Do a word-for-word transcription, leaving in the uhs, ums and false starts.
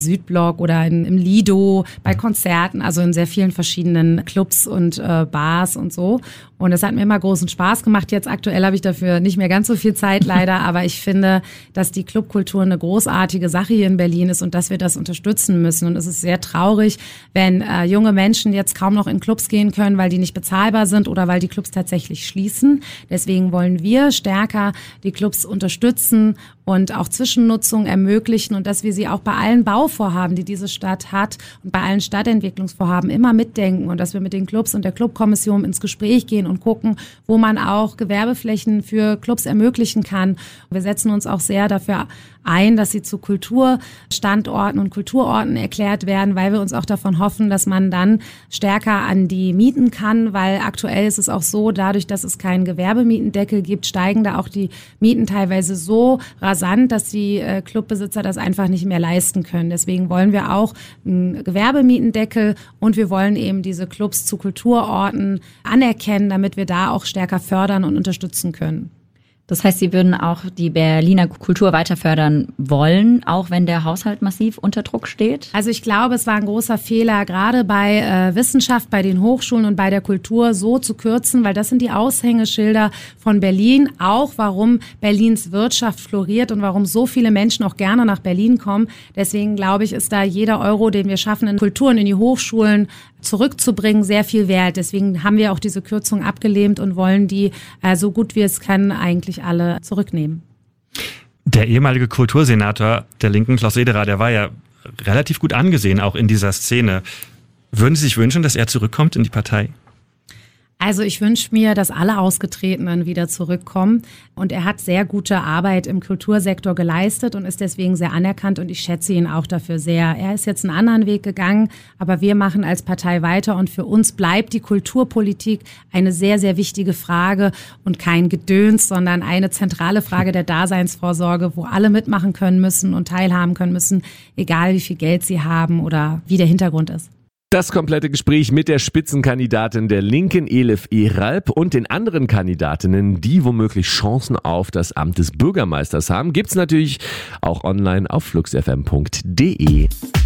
Südblock oder in, im Lido, bei Konzerten, also in sehr vielen verschiedenen Clubs und äh, Bars und so. Und es hat mir immer großen Spaß gemacht. Jetzt aktuell habe ich dafür nicht mehr ganz so viel Zeit leider, aber ich finde, dass die Clubkultur eine großartige Sache hier in Berlin ist und dass wir das unterstützen müssen. Und es ist sehr traurig, wenn äh, junge Menschen jetzt kaum noch in Clubs gehen können, weil die nicht bezahlbar sind oder weil die Clubs tatsächlich schließen. Deswegen wollen wir stärker die Clubs unterstützen und auch Zwischennutzung ermöglichen und dass wir sie auch bei allen Bauvorhaben, die diese Stadt hat und bei allen Stadtentwicklungsvorhaben immer mitdenken und dass wir mit den Clubs und der Clubkommission ins Gespräch gehen und gucken, wo man auch Gewerbeflächen für Clubs ermöglichen kann. Wir setzen uns auch sehr dafür ein, dass sie zu Kulturstandorten und Kulturorten erklärt werden, weil wir uns auch davon hoffen, dass man dann stärker an die mieten kann, weil aktuell ist es auch so, dadurch, dass es keinen Gewerbemietendeckel gibt, steigen da auch die Mieten teilweise so rasant, dass die äh, Clubbesitzer das einfach nicht mehr leisten können. Deswegen wollen wir auch einen Gewerbemietendeckel und wir wollen eben diese Clubs zu Kulturorten anerkennen, damit wir da auch stärker fördern und unterstützen können. Das heißt, Sie würden auch die Berliner Kultur weiter fördern wollen, auch wenn der Haushalt massiv unter Druck steht? Also ich glaube, es war ein großer Fehler, gerade bei äh, Wissenschaft, bei den Hochschulen und bei der Kultur so zu kürzen, weil das sind die Aushängeschilder von Berlin, auch warum Berlins Wirtschaft floriert und warum so viele Menschen auch gerne nach Berlin kommen. Deswegen glaube ich, ist da jeder Euro, den wir schaffen, in Kulturen, in die Hochschulen zurückzubringen, sehr viel wert. Deswegen haben wir auch diese Kürzung abgelehnt und wollen die, äh, so gut wie es kann, eigentlich alle zurücknehmen. Der ehemalige Kultursenator der Linken, Klaus Sederer, der war ja relativ gut angesehen, auch in dieser Szene. Würden Sie sich wünschen, dass er zurückkommt in die Partei? Also ich wünsche mir, dass alle Ausgetretenen wieder zurückkommen. Und er hat sehr gute Arbeit im Kultursektor geleistet und ist deswegen sehr anerkannt. Und ich schätze ihn auch dafür sehr. Er ist jetzt einen anderen Weg gegangen, aber wir machen als Partei weiter. Und für uns bleibt die Kulturpolitik eine sehr, sehr wichtige Frage und kein Gedöns, sondern eine zentrale Frage der Daseinsvorsorge, wo alle mitmachen können müssen und teilhaben können müssen, egal wie viel Geld sie haben oder wie der Hintergrund ist. Das komplette Gespräch mit der Spitzenkandidatin der Linken, Elif Eralp, und den anderen Kandidatinnen, die womöglich Chancen auf das Amt des Bürgermeisters haben, gibt's natürlich auch online auf flux f m punkt d e.